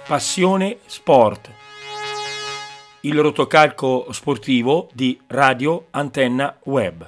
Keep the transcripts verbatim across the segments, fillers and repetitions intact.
Passione Sport, il rotocalco sportivo di Radio Antenna Web.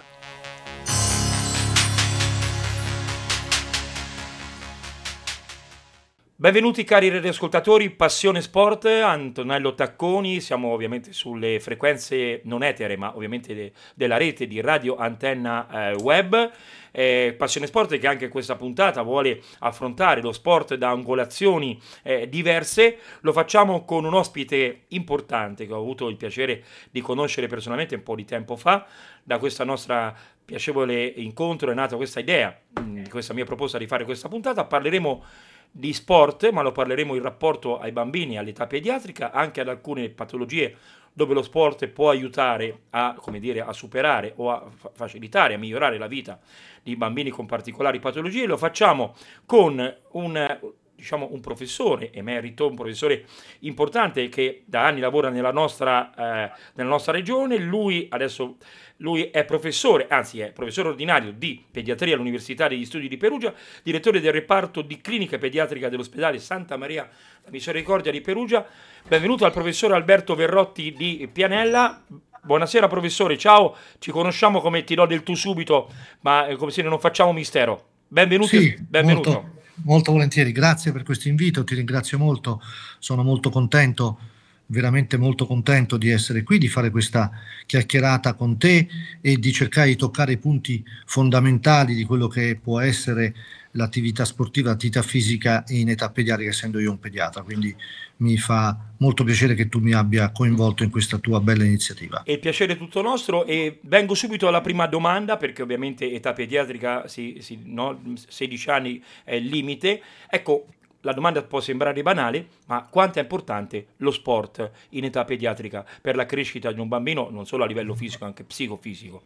Benvenuti cari radioascoltatori, Passione Sport, Antonello Tacconi, siamo ovviamente sulle frequenze non etere ma ovviamente de- della rete di Radio Antenna eh, Web. Eh, Passione Sport che anche questa puntata vuole affrontare lo sport da angolazioni eh, diverse. Lo facciamo con un ospite importante che ho avuto il piacere di conoscere personalmente un po' di tempo fa. Da questa nostra piacevole incontro è nata questa idea, mh, questa mia proposta di fare questa puntata. Parleremo di sport, ma lo parleremo in rapporto ai bambini, all'età pediatrica, anche ad alcune patologie dove lo sport può aiutare a, come dire, a superare o a fa- facilitare, a migliorare la vita di bambini con particolari patologie. Lo facciamo con un, diciamo, un professore emerito, un professore importante che da anni lavora nella nostra, eh, nella nostra regione. Lui adesso lui è professore, anzi è professore ordinario di pediatria all'Università degli Studi di Perugia, direttore del reparto di clinica pediatrica dell'ospedale Santa Maria la Misericordia di Perugia. Benvenuto al professore Alberto Verrotti di Pianella. Buonasera professore, ciao, ci conosciamo come ti do del tu subito, ma eh, come se non facciamo mistero. Benvenuti, Sì, benvenuto. molto, molto volentieri, grazie per questo invito, ti ringrazio molto, sono molto contento, veramente molto contento di essere qui, di fare questa chiacchierata con te e di cercare di toccare i punti fondamentali di quello che può essere l'attività sportiva, l'attività fisica in età pediatrica, essendo io un pediatra, quindi mi fa molto piacere che tu mi abbia coinvolto in questa tua bella iniziativa. E il piacere è tutto nostro e vengo subito alla prima domanda perché ovviamente età pediatrica, si, si, no, sedici anni è il limite. Ecco, la domanda può sembrare banale, ma quanto è importante lo sport in età pediatrica per la crescita di un bambino, non solo a livello fisico, anche psicofisico?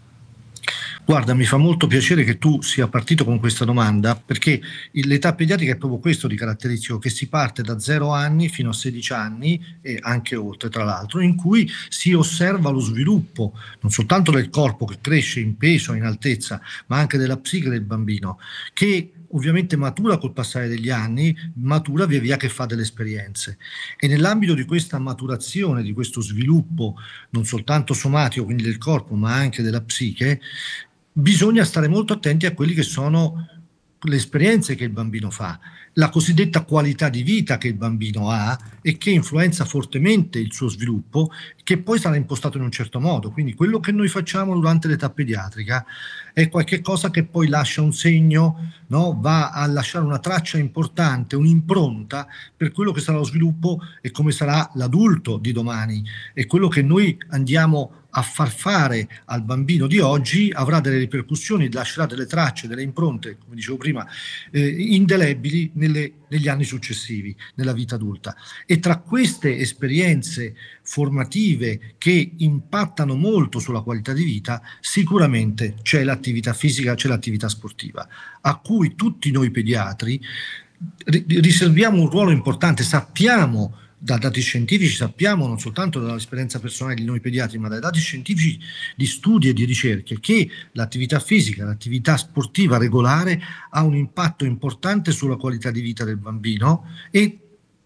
Guarda, mi fa molto piacere che tu sia partito con questa domanda, perché il- l'età pediatrica è proprio questo di caratteristico, che si parte da zero anni fino a sedici anni e anche oltre, tra l'altro, in cui si osserva lo sviluppo non soltanto del corpo che cresce in peso, in altezza, ma anche della psiche del bambino, che ovviamente matura col passare degli anni, matura via via che fa delle esperienze. E nell'ambito di questa maturazione, di questo sviluppo, non soltanto somatico, quindi del corpo, ma anche della psiche, bisogna stare molto attenti a quelli che sono le esperienze che il bambino fa, la cosiddetta qualità di vita che il bambino ha e che influenza fortemente il suo sviluppo, che poi sarà impostato in un certo modo. Quindi quello che noi facciamo durante l'età pediatrica è qualche cosa che poi lascia un segno, no? Va a lasciare una traccia importante, un'impronta per quello che sarà lo sviluppo e come sarà l'adulto di domani. E quello che noi andiamo a far fare al bambino di oggi avrà delle ripercussioni, lascerà delle tracce, delle impronte, come dicevo prima, eh, indelebili nelle, negli anni successivi, nella vita adulta. E tra queste esperienze formative che impattano molto sulla qualità di vita, sicuramente c'è l'attività fisica, c'è l'attività sportiva, a cui tutti noi pediatri ri- riserviamo un ruolo importante, sappiamo da dati scientifici, sappiamo non soltanto dall'esperienza personale di noi pediatri, ma dai dati scientifici di studi e di ricerche, che l'attività fisica, l'attività sportiva regolare ha un impatto importante sulla qualità di vita del bambino e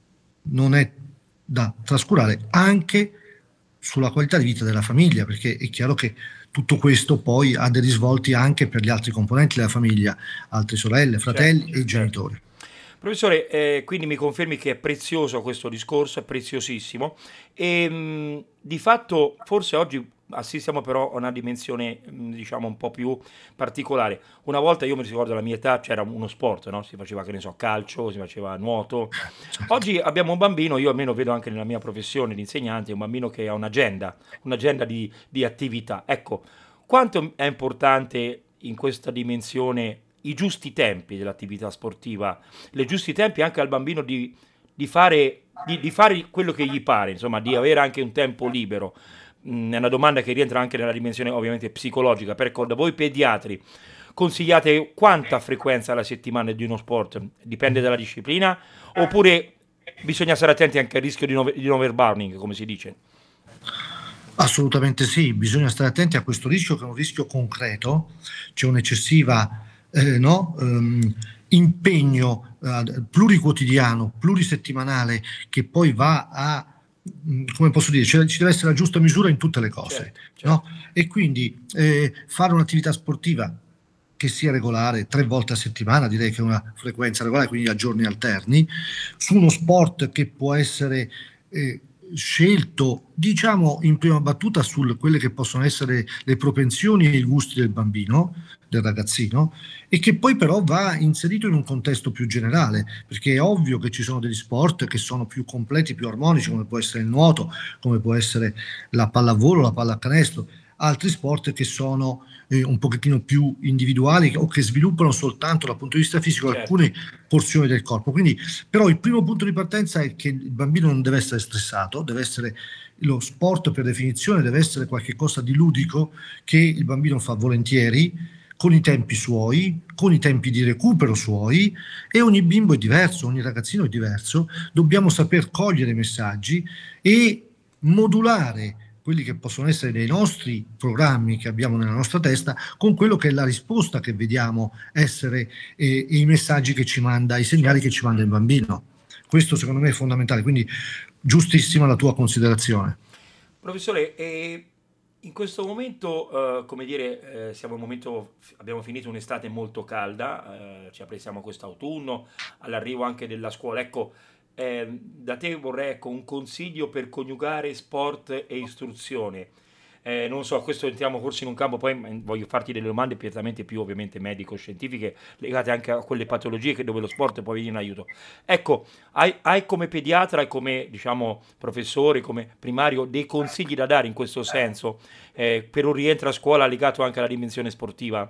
non è da trascurare anche sulla qualità di vita della famiglia, perché è chiaro che tutto questo poi ha dei risvolti anche per gli altri componenti della famiglia, altre sorelle, fratelli Certo, e i certo. genitori. Professore, eh, quindi mi confermi che è prezioso questo discorso, è preziosissimo e mh, di fatto forse oggi assistiamo però a una dimensione mh, diciamo un po' più particolare. Una volta io mi ricordo alla mia età c'era uno sport, no? Si faceva che ne so, calcio, si faceva nuoto. Certo. Oggi abbiamo un bambino, io almeno vedo anche nella mia professione di insegnante, un bambino che ha un'agenda, un'agenda di, di attività. Ecco, quanto è importante in questa dimensione i giusti tempi dell'attività sportiva, i giusti tempi anche al bambino di, di fare, di, di fare quello che gli pare, insomma, di avere anche un tempo libero. Mm, è una domanda che rientra anche nella dimensione ovviamente psicologica. Per da voi pediatri consigliate quanta frequenza alla settimana di uno sport? Dipende dalla disciplina? Oppure bisogna stare attenti anche al rischio di, no, di overburning, come si dice? Assolutamente sì, bisogna stare attenti a questo rischio che è un rischio concreto, c'è un'eccessiva eh, no, ehm, impegno uh, pluriquotidiano, plurisettimanale, che poi va a, come posso dire, ci deve essere la giusta misura in tutte le cose, certo, certo. No? E quindi eh, fare un'attività sportiva che sia regolare, tre volte a settimana, direi che è una frequenza regolare, quindi a giorni alterni, su uno sport che può essere eh, scelto, diciamo, in prima battuta su quelle che possono essere le propensioni e i gusti del bambino, del ragazzino, e che poi però va inserito in un contesto più generale, perché è ovvio che ci sono degli sport che sono più completi, più armonici, come può essere il nuoto, come può essere la pallavolo, la pallacanestro, altri sport che sono eh, un pochettino più individuali o che sviluppano soltanto dal punto di vista fisico, certo, alcune porzioni del corpo. Quindi, però il primo punto di partenza è che il bambino non deve essere stressato, deve essere, lo sport per definizione deve essere qualcosa di ludico che il bambino fa volentieri, con i tempi suoi, con i tempi di recupero suoi, e ogni bimbo è diverso, ogni ragazzino è diverso, dobbiamo saper cogliere i messaggi e modulare quelli che possono essere dei nostri programmi che abbiamo nella nostra testa con quello che è la risposta che vediamo essere eh, i messaggi che ci manda, i segnali che ci manda il bambino. Questo secondo me è fondamentale, quindi giustissima la tua considerazione. Professore, eh, in questo momento, eh, come dire, eh, siamo in un momento, abbiamo finito un'estate molto calda, eh, ci apprestiamo a quest'autunno, all'arrivo anche della scuola. Ecco, Eh, da te vorrei, ecco, un consiglio per coniugare sport e istruzione. Eh, non so, a questo entriamo forse in un campo, poi voglio farti delle domande prettamente più ovviamente medico-scientifiche, legate anche a quelle patologie che dove lo sport può venire in aiuto. Ecco, hai, hai come pediatra e come, diciamo, professore, come primario, dei consigli da dare in questo senso eh, per un rientro a scuola legato anche alla dimensione sportiva?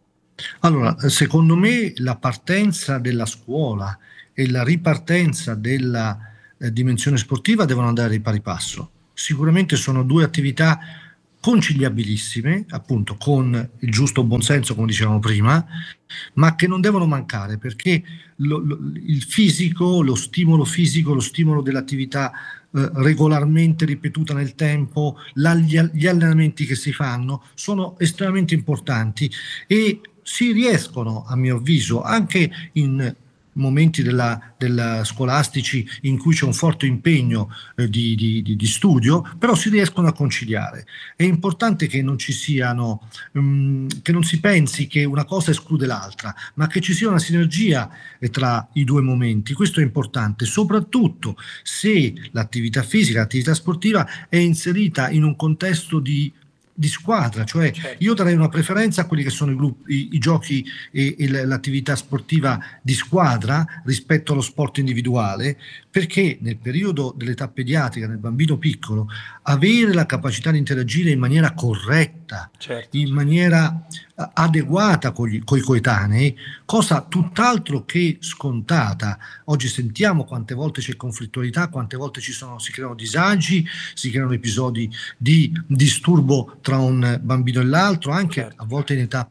Allora, secondo me la partenza della scuola e la ripartenza della eh, dimensione sportiva devono andare di pari passo. Sicuramente sono due attività conciliabilissime, appunto, con il giusto buonsenso, come dicevamo prima, ma che non devono mancare, perché lo, lo, il fisico, lo stimolo fisico, lo stimolo dell'attività eh, regolarmente ripetuta nel tempo, la, gli, gli allenamenti che si fanno sono estremamente importanti e si riescono, a mio avviso, anche in momenti della, della scolastici in cui c'è un forte impegno eh, di, di, di studio, però si riescono a conciliare. È importante che non ci siano, um, che non si pensi che una cosa esclude l'altra, ma che ci sia una sinergia eh, tra i due momenti. Questo è importante, soprattutto se l'attività fisica, l'attività sportiva è inserita in un contesto di di squadra, cioè certo. Io darei una preferenza a quelli che sono i, gruppi, i, i giochi e, e l'attività sportiva di squadra rispetto allo sport individuale, perché nel periodo dell'età pediatrica, nel bambino piccolo, avere la capacità di interagire in maniera corretta, certo. in maniera adeguata con i coetanei, cosa tutt'altro che scontata. Oggi sentiamo quante volte c'è conflittualità, quante volte ci sono, si creano disagi, si creano episodi di disturbo tra un bambino e l'altro, anche certo. a volte in età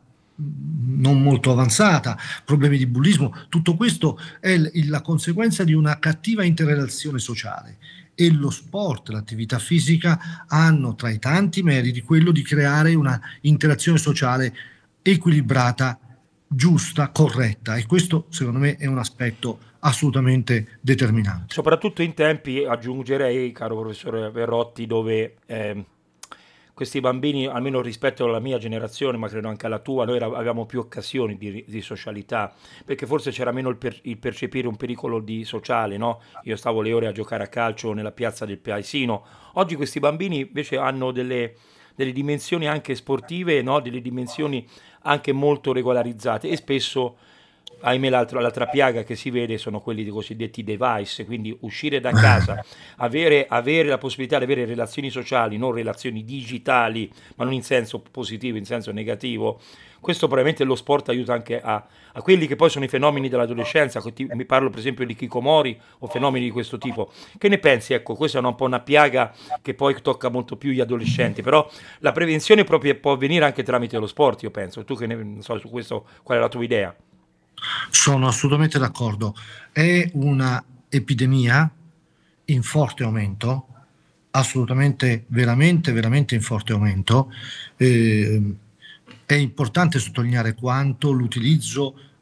non molto avanzata, problemi di bullismo. Tutto questo è la conseguenza di una cattiva interrelazione sociale. E lo sport, l'attività fisica hanno tra i tanti meriti quello di creare una interazione sociale equilibrata, giusta, corretta, e questo secondo me è un aspetto assolutamente determinante. Soprattutto in tempi, aggiungerei, caro professore Verrotti, dove eh, questi bambini, almeno rispetto alla mia generazione, ma credo anche alla tua, noi avevamo più occasioni di, di socialità, perché forse c'era meno il, per, il percepire un pericolo di sociale, no? Io stavo le ore a giocare a calcio nella piazza del Paesino. Oggi questi bambini invece hanno delle, delle dimensioni anche sportive, no? Delle dimensioni anche molto regolarizzate, e spesso, ahimè, l'altra, l'altra piaga che si vede sono quelli dei cosiddetti device, quindi uscire da casa, avere, avere la possibilità di avere relazioni sociali, non relazioni digitali, ma non in senso positivo, in senso negativo. Questo probabilmente lo sport aiuta anche a, a quelli che poi sono i fenomeni dell'adolescenza. Mi parlo per esempio di hikikomori o fenomeni di questo tipo. Che ne pensi? Ecco, questa è un po' una piaga che poi tocca molto più gli adolescenti, però la prevenzione proprio può avvenire anche tramite lo sport, io penso. Tu che ne non so su questo, qual è la tua idea? Sono assolutamente d'accordo. È una epidemia in forte aumento, assolutamente, veramente, veramente in forte aumento. Eh, è importante sottolineare quanto l'utilizzo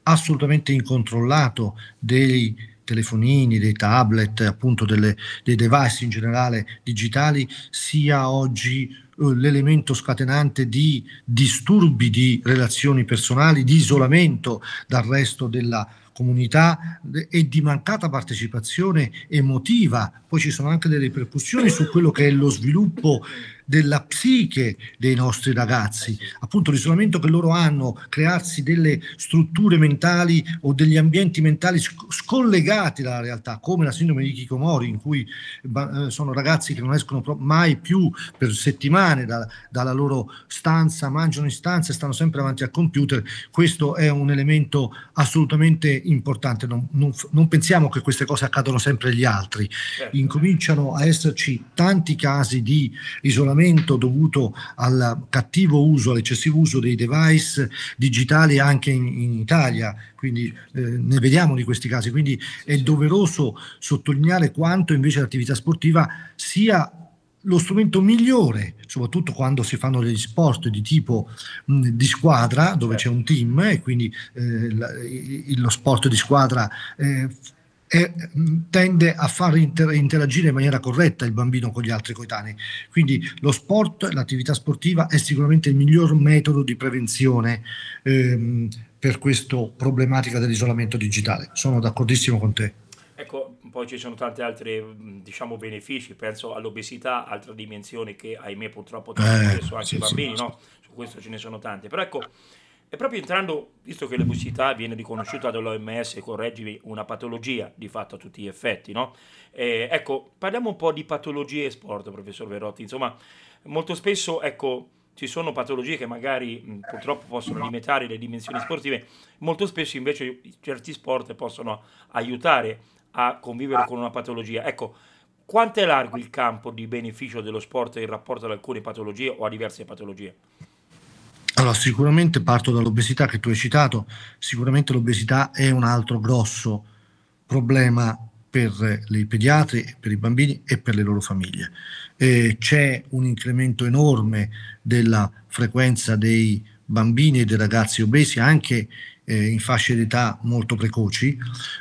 assolutamente incontrollato dei telefonini, dei tablet, appunto delle, dei device in generale digitali, sia oggi eh, l'elemento scatenante di disturbi di relazioni personali, di isolamento dal resto della comunità e di mancata partecipazione emotiva. Poi ci sono anche delle ripercussioni su quello che è lo sviluppo della psiche dei nostri ragazzi, appunto l'isolamento che loro hanno, crearsi delle strutture mentali o degli ambienti mentali sc- scollegati dalla realtà, come la sindrome di Hikikomori, in cui eh, sono ragazzi che non escono pro- mai più per settimane da, dalla loro stanza, mangiano in stanza e stanno sempre davanti al computer. Questo è un elemento assolutamente importante. Non, non, non pensiamo che queste cose accadono sempre agli altri. Certo. Incominciano a esserci tanti casi di isolamento dovuto al cattivo uso, all'eccessivo uso dei device digitali anche in, in Italia, quindi eh, ne vediamo di questi casi, quindi Sì, è sì. doveroso sottolineare quanto invece l'attività sportiva sia lo strumento migliore, soprattutto quando si fanno degli sport di tipo mh, di squadra, dove Certo. c'è un team e quindi eh, la, il, lo sport di squadra eh, è, tende a far inter- interagire in maniera corretta il bambino con gli altri coetanei. Quindi lo sport, l'attività sportiva è sicuramente il miglior metodo di prevenzione ehm, per questa problematica dell'isolamento digitale. Sono d'accordissimo con te. Ecco, poi ci sono tanti altri, mh, diciamo, benefici, penso all'obesità, altra dimensione che ahimè purtroppo tocca Eh, spesso anche i sì, sì. bambini, no? Su questo ce ne sono tanti. Però ecco, è proprio entrando, visto che l'obesità viene riconosciuta dall'O M S, correggimi, una patologia di fatto a tutti gli effetti, no? Eh, ecco, parliamo un po' di patologie e sport, professor Verotti. Insomma, molto spesso, ecco, ci sono patologie che magari mh, purtroppo possono limitare le dimensioni sportive, molto spesso invece certi sport possono aiutare a convivere con una patologia. Ecco, quanto è largo il campo di beneficio dello sport in rapporto ad alcune patologie o a diverse patologie? Allora, sicuramente parto dall'obesità che tu hai citato, sicuramente l'obesità è un altro grosso problema per i pediatri, per i bambini e per le loro famiglie. Eh, c'è un incremento enorme della frequenza dei bambini e dei ragazzi obesi anche eh, in fasce d'età molto precoci.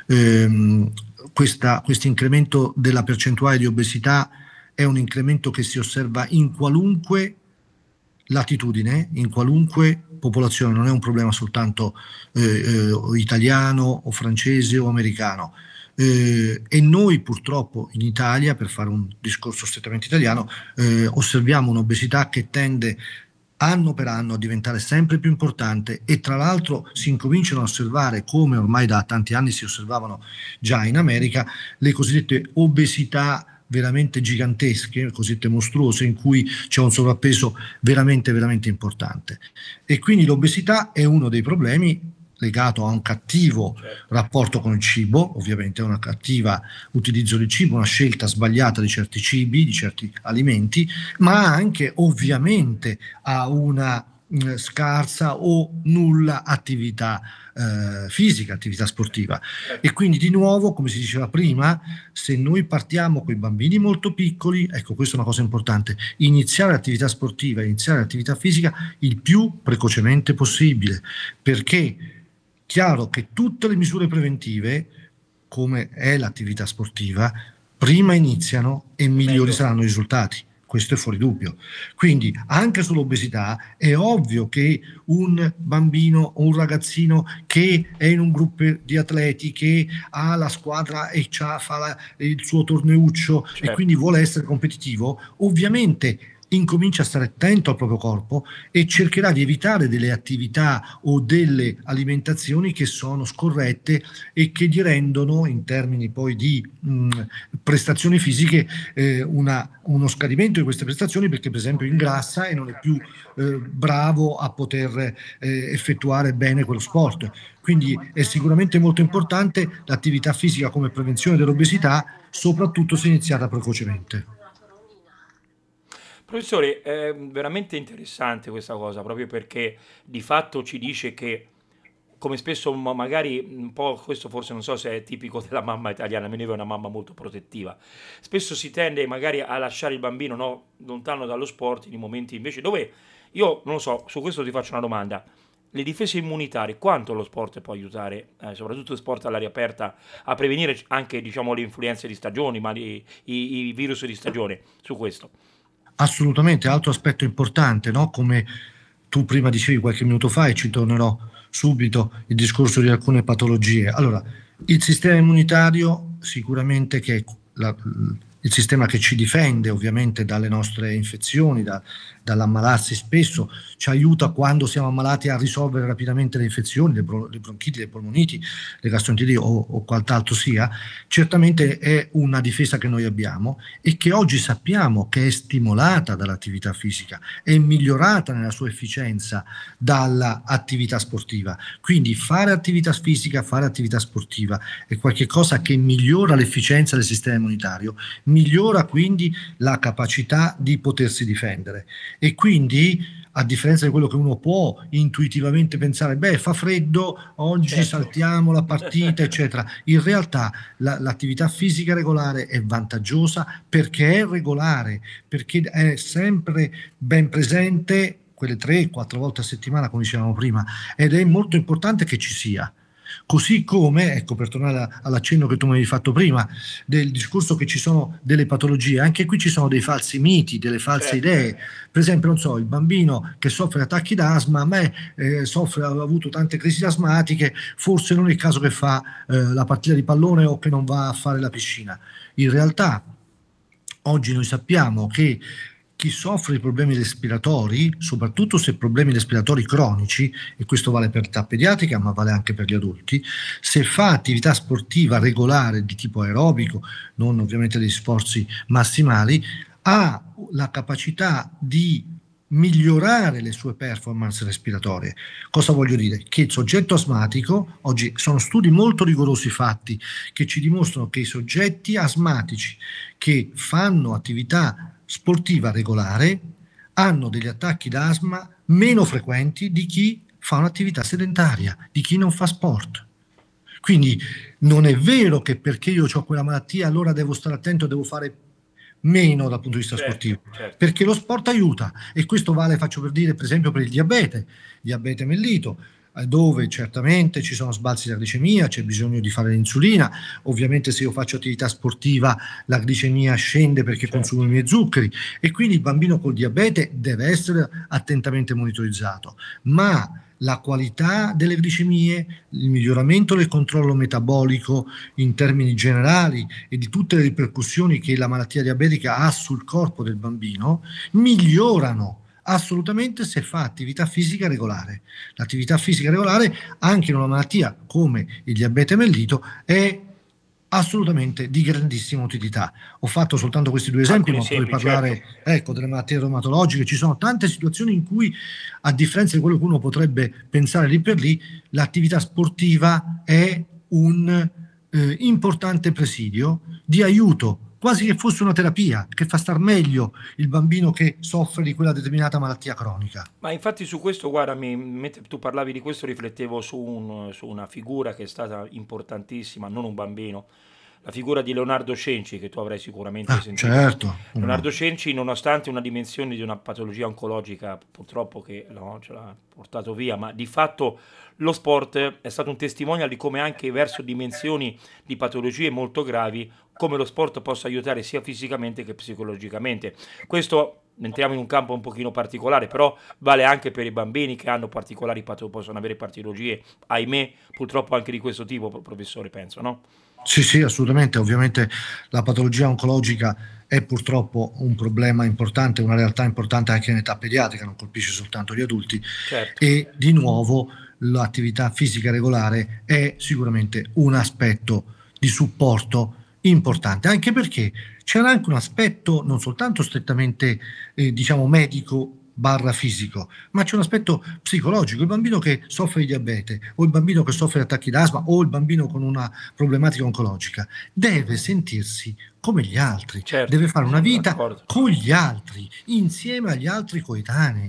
Ehm, questo incremento della percentuale di obesità è un incremento che si osserva in qualunque latitudine, in qualunque popolazione, non è un problema soltanto eh, eh, italiano o francese o americano. Eh, e noi purtroppo in Italia, per fare un discorso strettamente italiano, eh, osserviamo un'obesità che tende anno per anno a diventare sempre più importante e tra l'altro si incominciano a osservare, come ormai da tanti anni si osservavano già in America, le cosiddette obesità veramente gigantesche, cosiddette mostruose, in cui c'è un sovrappeso veramente, veramente importante. E quindi l'obesità è uno dei problemi legato a un cattivo Certo. rapporto con il cibo, ovviamente a una cattiva utilizzo del cibo, una scelta sbagliata di certi cibi, di certi alimenti, ma anche ovviamente a una mh, scarsa o nulla attività eh, fisica, attività sportiva. Certo. E quindi di nuovo, come si diceva prima, se noi partiamo con i bambini molto piccoli, ecco, questa è una cosa importante, iniziare l'attività sportiva, iniziare l'attività fisica il più precocemente possibile, perché chiaro che tutte le misure preventive, come è l'attività sportiva, prima iniziano e migliori Meglio. saranno i risultati. Questo è fuori dubbio. Quindi anche sull'obesità è ovvio che un bambino o un ragazzino che è in un gruppo di atleti, che ha la squadra e fa la, il suo torneuccio e Certo. quindi vuole essere competitivo, ovviamente incomincia a stare attento al proprio corpo e cercherà di evitare delle attività o delle alimentazioni che sono scorrette e che gli rendono, in termini poi di mh, prestazioni fisiche, eh, una, uno scadimento di queste prestazioni perché per esempio ingrassa e non è più eh, bravo a poter eh, effettuare bene quello sport. Quindi è sicuramente molto importante l'attività fisica come prevenzione dell'obesità, soprattutto se iniziata precocemente. Professore, è veramente interessante questa cosa, proprio perché di fatto ci dice che, come spesso ma- magari un po' questo forse non so se è tipico della mamma italiana, mia neve è una mamma molto protettiva, spesso si tende magari a lasciare il bambino no, lontano dallo sport in momenti invece dove, io non lo so, su questo ti faccio una domanda, le difese immunitarie, quanto lo sport può aiutare, eh, soprattutto il sport all'aria aperta, a prevenire anche, diciamo, le influenze di stagioni, ma i, i, i virus di stagione, su questo? Assolutamente, altro aspetto importante, no? Come tu prima dicevi qualche minuto fa, e ci tornerò subito, il discorso di alcune patologie. Allora, il sistema immunitario sicuramente che è la, il sistema che ci difende ovviamente dalle nostre infezioni, da, dall'ammalarsi spesso, ci aiuta quando siamo ammalati a risolvere rapidamente le infezioni, le, bro, le bronchiti, le polmoniti, le gastroenteriti o, o quant'altro sia. Certamente è una difesa che noi abbiamo e che oggi sappiamo che è stimolata dall'attività fisica, è migliorata nella sua efficienza dall'attività sportiva. Quindi fare attività fisica, fare attività sportiva è qualcosa che migliora l'efficienza del sistema immunitario, migliora quindi la capacità di potersi difendere e quindi, a differenza di quello che uno può intuitivamente pensare, beh, fa freddo, oggi certo. saltiamo la partita, eccetera. In realtà la, l'attività fisica regolare è vantaggiosa perché è regolare, perché è sempre ben presente, quelle tre quattro volte a settimana, come dicevamo prima, ed è molto importante che ci sia. Così come, ecco, per tornare all'accenno che tu mi avevi fatto prima del discorso che ci sono delle patologie, anche qui ci sono dei falsi miti, delle false certo. idee. Per esempio, non so, il bambino che soffre attacchi d'asma, a me eh, soffre, ha avuto tante crisi asmatiche, forse non è il caso che fa eh, la partita di pallone o che non va a fare la piscina. In realtà oggi noi sappiamo che chi soffre di problemi respiratori, soprattutto se problemi respiratori cronici, e questo vale per l'età pediatrica ma vale anche per gli adulti, se fa attività sportiva regolare di tipo aerobico, non ovviamente degli sforzi massimali, ha la capacità di migliorare le sue performance respiratorie. Cosa voglio dire? Che il soggetto asmatico, oggi sono studi molto rigorosi fatti che ci dimostrano che i soggetti asmatici che fanno attività sportiva regolare hanno degli attacchi d'asma meno frequenti di chi fa un'attività sedentaria, di chi non fa sport. Quindi non è vero che perché io ho quella malattia allora devo stare attento, devo fare meno dal punto di vista certo, sportivo, certo. perché lo sport aiuta, e questo vale, faccio per dire, per esempio per il diabete, diabete mellito, dove certamente ci sono sbalzi della glicemia, c'è bisogno di fare l'insulina, ovviamente se io faccio attività sportiva la glicemia scende perché certo. consumo i miei zuccheri, e quindi il bambino col diabete deve essere attentamente monitorizzato, ma la qualità delle glicemie, il miglioramento del controllo metabolico in termini generali e di tutte le ripercussioni che la malattia diabetica ha sul corpo del bambino migliorano assolutamente se fa attività fisica regolare. L'attività fisica regolare anche in una malattia come il diabete mellito è assolutamente di grandissima utilità. Ho fatto soltanto questi due esempi, ma potrei parlare certo. ecco, delle malattie reumatologiche. Ci sono tante situazioni in cui, a differenza di quello che uno potrebbe pensare lì per lì, l'attività sportiva è un eh, importante presidio di aiuto, quasi che fosse una terapia che fa star meglio il bambino che soffre di quella determinata malattia cronica. Ma infatti su questo, guarda, mi, mentre tu parlavi di questo riflettevo su, un, su una figura che è stata importantissima, non un bambino, la figura di Leonardo Cenci, che tu avrai sicuramente ah, sentito. Certo. Leonardo Cenci, nonostante una dimensione di una patologia oncologica, purtroppo che no, ce l'ha portato via, ma di fatto lo sport è stato un testimonial di come anche verso dimensioni di patologie molto gravi, come lo sport possa aiutare sia fisicamente che psicologicamente. Questo entriamo in un campo un pochino particolare, però vale anche per i bambini che hanno particolari patologie, possono avere patologie, ahimè, purtroppo anche di questo tipo, professore, penso, no? Sì, sì, assolutamente. Ovviamente la patologia oncologica è purtroppo un problema importante, una realtà importante anche in età pediatrica, non colpisce soltanto gli adulti. Certo. E di nuovo l'attività fisica regolare è sicuramente un aspetto di supporto importante, anche perché c'era anche un aspetto non soltanto strettamente eh, diciamo medico barra fisico, ma c'è un aspetto psicologico. Il bambino che soffre di diabete o il bambino che soffre di attacchi d'asma o il bambino con una problematica oncologica deve sentirsi come gli altri, certo, deve fare una vita d'accordo. con gli altri, insieme agli altri coetanei.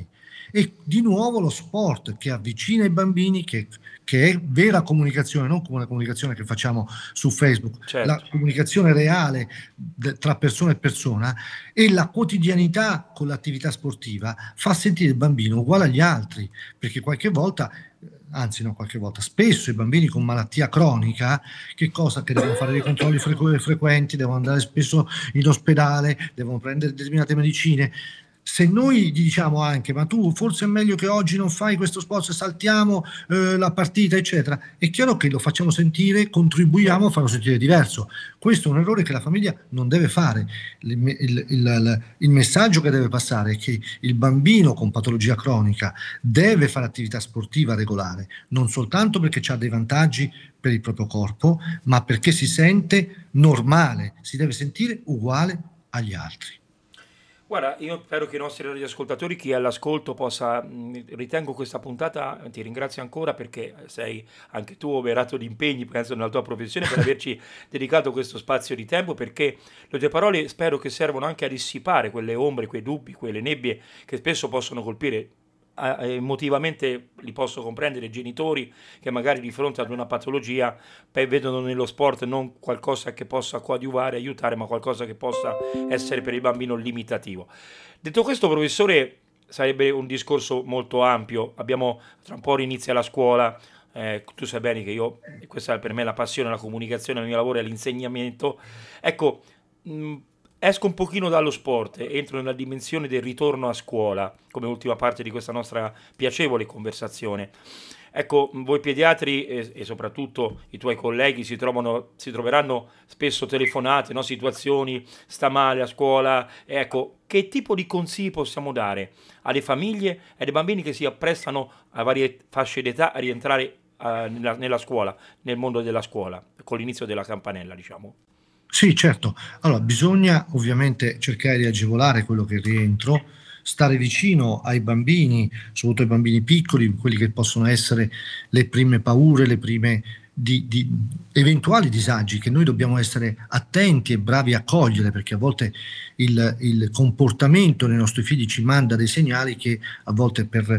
E di nuovo lo sport che avvicina i bambini, che, che è vera comunicazione, non come la comunicazione che facciamo su Facebook, Certo. la comunicazione reale de, tra persona e persona, e la quotidianità con l'attività sportiva fa sentire il bambino uguale agli altri, perché qualche volta, anzi no qualche volta, spesso i bambini con malattia cronica, che cosa? Che devono fare dei controlli frequ- frequenti, devono andare spesso in ospedale, devono prendere determinate medicine. Se noi gli diciamo anche, ma tu forse è meglio che oggi non fai questo sport, saltiamo eh, la partita, eccetera, è chiaro che lo facciamo sentire, contribuiamo a farlo sentire diverso. Questo è un errore che la famiglia non deve fare. Il, il, il, il messaggio che deve passare è che il bambino con patologia cronica deve fare attività sportiva regolare, non soltanto perché ha dei vantaggi per il proprio corpo, ma perché si sente normale, si deve sentire uguale agli altri. Guarda, io spero che i nostri radioascoltatori, chi è all'ascolto, possa, mh, ritengo questa puntata, ti ringrazio ancora perché sei anche tu operato di impegni, penso, nella tua professione, per averci dedicato questo spazio di tempo, perché le tue parole spero che servano anche a dissipare quelle ombre, quei dubbi, quelle nebbie che spesso possono colpire. a- Emotivamente li posso comprendere, i genitori che magari di fronte ad una patologia poi vedono nello sport non qualcosa che possa coadiuvare, aiutare, ma qualcosa che possa essere per il bambino limitativo. Detto questo, professore, sarebbe un discorso molto ampio. Abbiamo tra un po' inizia la scuola. Eh, tu sai bene che io, questa è per me la passione, la comunicazione, il mio lavoro è l'insegnamento. Ecco, mh, esco un pochino dallo sport, entro nella dimensione del ritorno a scuola, come ultima parte di questa nostra piacevole conversazione. Ecco, voi pediatri e, e soprattutto i tuoi colleghi si trovano, si troveranno spesso telefonate, no? Situazioni, sta male a scuola. Ecco, che tipo di consigli possiamo dare alle famiglie e ai bambini che si apprestano a varie fasce d'età a rientrare eh, nella, nella scuola, nel mondo della scuola, con l'inizio della campanella, diciamo? Sì, certo. Allora, bisogna ovviamente cercare di agevolare quello che è il rientro, stare vicino ai bambini, soprattutto ai bambini piccoli, quelli che possono essere le prime paure, le prime di, di eventuali disagi che noi dobbiamo essere attenti e bravi a cogliere, perché a volte il, il comportamento dei nostri figli ci manda dei segnali che a volte per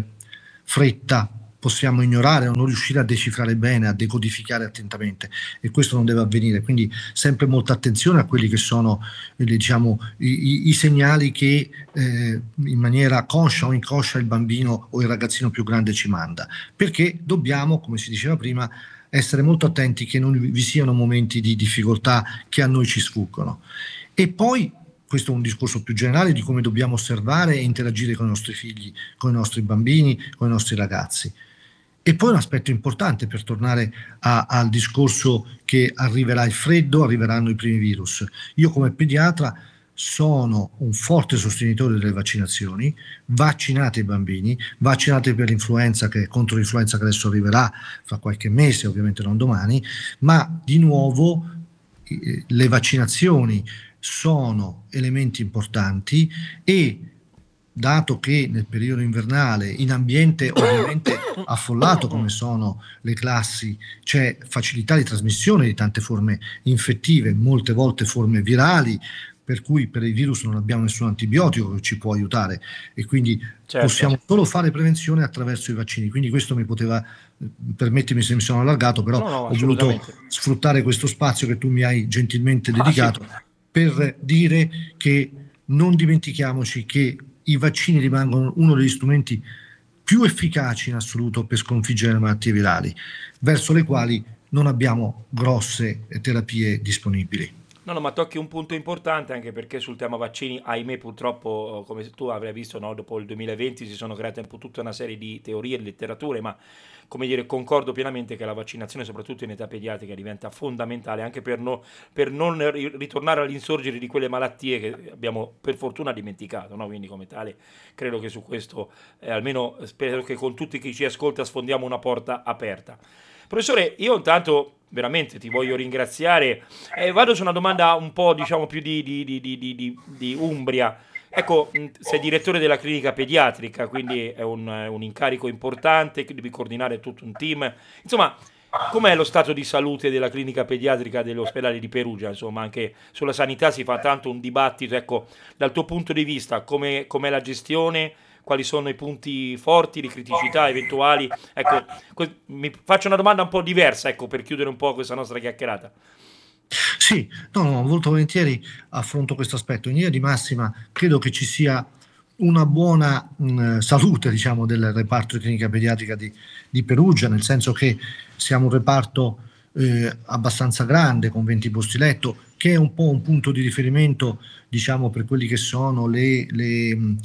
fretta possiamo ignorare o non riuscire a decifrare bene, a decodificare attentamente, e questo non deve avvenire. Quindi sempre molta attenzione a quelli che sono eh, diciamo, i, i, i segnali che eh, in maniera conscia o inconscia il bambino o il ragazzino più grande ci manda, perché dobbiamo, come si diceva prima, essere molto attenti che non vi siano momenti di difficoltà che a noi ci sfuggono. E poi questo è un discorso più generale di come dobbiamo osservare e interagire con i nostri figli, con i nostri bambini, con i nostri ragazzi. E poi un aspetto importante per tornare a, al discorso che arriverà il freddo, arriveranno i primi virus. Io come pediatra sono un forte sostenitore delle vaccinazioni, vaccinate i bambini, vaccinate per l'influenza, che, contro l'influenza che adesso arriverà fra qualche mese, ovviamente non domani, ma di nuovo eh, le vaccinazioni sono elementi importanti, e dato che nel periodo invernale, in ambiente ovviamente affollato come sono le classi, c'è facilità di trasmissione di tante forme infettive, molte volte forme virali, per cui per il virus non abbiamo nessun antibiotico che ci può aiutare, e quindi Certo. possiamo solo fare prevenzione attraverso i vaccini. Quindi questo mi poteva, permettimi se mi sono allargato, però No, no, ho voluto assolutamente. sfruttare questo spazio che tu mi hai gentilmente Ah, sì. dedicato per dire che non dimentichiamoci che i vaccini rimangono uno degli strumenti più efficaci in assoluto per sconfiggere le malattie virali, verso le quali non abbiamo grosse terapie disponibili. No, no, ma tocchi un punto importante anche perché sul tema vaccini, ahimè, purtroppo, come tu avrai visto, no, dopo il duemilaventi si sono create un po' tutta una serie di teorie e letterature, ma come dire, concordo pienamente che la vaccinazione, soprattutto in età pediatrica, diventa fondamentale anche per, no- per non ri- ritornare all'insorgere di quelle malattie che abbiamo per fortuna dimenticato, no? Quindi come tale credo che su questo, eh, almeno spero che con tutti chi ci ascolta sfondiamo una porta aperta. Professore, io intanto veramente ti voglio ringraziare. Eh, vado su una domanda un po', diciamo, più di, di- di- di- di- di- di Umbria. Ecco, mh, sei direttore della clinica pediatrica, quindi è un, è un incarico importante, che devi coordinare tutto un team. Insomma, com'è lo stato di salute della clinica pediatrica dell'ospedale di Perugia? Insomma, anche sulla sanità si fa tanto un dibattito. Ecco, dal tuo punto di vista, come, com'è la gestione? quali sono i punti forti, le criticità eventuali. Ecco, que- mi faccio una domanda un po' diversa, ecco, per chiudere un po' questa nostra chiacchierata. Sì, no, no, molto volentieri affronto questo aspetto. In linea di massima credo che ci sia una buona mh, salute, diciamo, del reparto di clinica pediatrica di, di Perugia, nel senso che siamo un reparto eh, abbastanza grande, con venti posti letto, che è un po' un punto di riferimento, diciamo, per quelli che sono le, le, mh,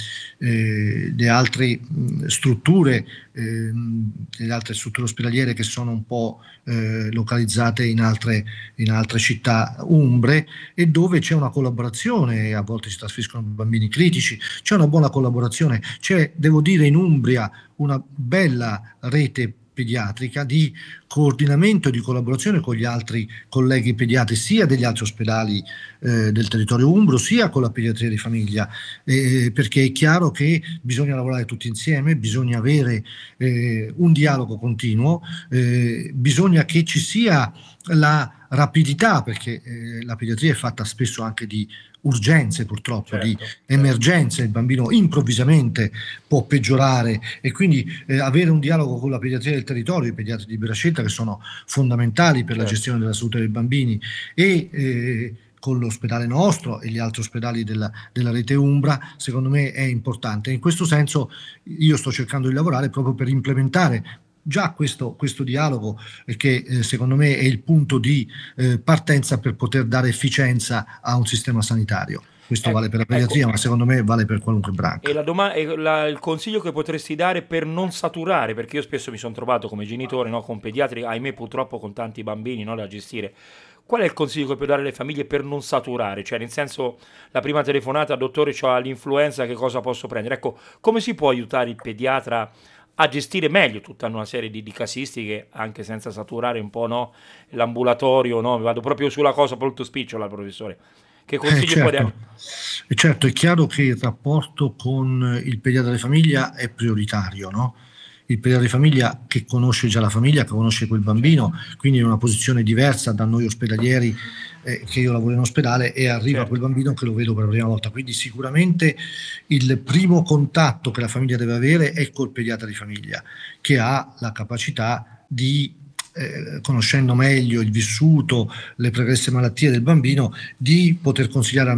eh, le altre mh, strutture, ehm, le altre strutture ospedaliere che sono un po' eh, localizzate in altre, in altre città umbre, e dove c'è una collaborazione, a volte si trasferiscono bambini critici, c'è una buona collaborazione, c'è, devo dire, in Umbria una bella rete pediatrica di coordinamento e di collaborazione con gli altri colleghi pediatri, sia degli altri ospedali eh, del territorio umbro, sia con la pediatria di famiglia, eh, perché è chiaro che bisogna lavorare tutti insieme, bisogna avere eh, un dialogo continuo, eh, bisogna che ci sia la rapidità, perché eh, la pediatria è fatta spesso anche di urgenze, purtroppo, di Certo, certo. emergenze, il bambino improvvisamente può peggiorare, e quindi eh, avere un dialogo con la pediatria del territorio, i pediatri di libera scelta, che sono fondamentali per la Certo. gestione della salute dei bambini, e eh, con l'ospedale nostro e gli altri ospedali della, della rete Umbra, secondo me è importante. In questo senso io sto cercando di lavorare proprio per implementare già questo, questo dialogo, eh, che eh, secondo me è il punto di eh, partenza per poter dare efficienza a un sistema sanitario. Questo Ecco, vale per la ecco. pediatria, ma secondo me vale per qualunque E, branca. la doma- e la- il consiglio che potresti dare per non saturare, perché io spesso mi sono trovato come genitore, no, con pediatri, ahimè purtroppo con tanti bambini, no, da gestire. Qual è il consiglio che puoi dare alle famiglie per non saturare? Cioè, nel senso, la prima telefonata, dottore, c'ho l'influenza, che cosa posso prendere? Ecco, come si può aiutare il pediatra a gestire meglio tutta una serie di, di casistiche, anche senza saturare un po', no, l'ambulatorio, no? Vado proprio sulla cosa molto spicciola, professore. Che Eh, consigli puoi certo, dare? e certo, è chiaro che il rapporto con il pediatra di famiglia è prioritario, no? Il pediatra di famiglia che conosce già la famiglia, che conosce quel Certo, bambino, quindi è una posizione diversa da noi ospedalieri, eh, che io lavoro in ospedale e arriva quel certo. bambino che lo vedo per la prima volta. Quindi sicuramente il primo contatto che la famiglia deve avere è col pediatra di famiglia, che ha la capacità di, eh, conoscendo meglio il vissuto, le pregresse malattie del bambino, di poter consigliare al